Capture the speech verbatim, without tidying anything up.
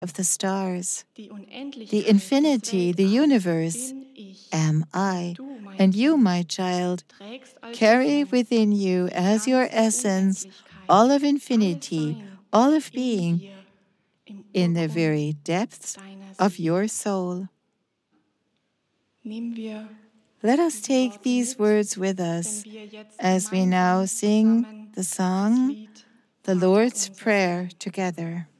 of the stars, the infinity, the universe, am I. And you, my child, carry within you as your essence all of infinity, all of being, in the very depths of your soul. Let us take these words with us as we now sing the song, the Lord's Prayer, together.